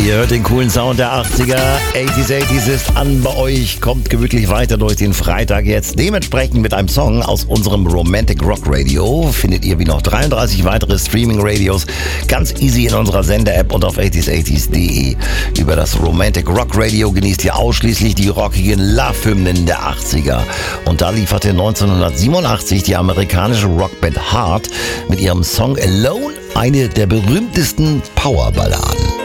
Ihr hört den coolen Sound der 80er. 80s ist an bei euch. Kommt gemütlich weiter durch den Freitag jetzt. Dementsprechend mit einem Song aus unserem Romantic Rock Radio. Findet ihr wie noch 33 weitere Streaming-Radios ganz easy in unserer Sender-App und auf 80s80s.de. Über das Romantic Rock Radio genießt ihr ausschließlich die rockigen Love-Hymnen der 80er. Und da lieferte 1987 die amerikanische Rockband Heart mit ihrem Song Alone eine der berühmtesten Powerballaden.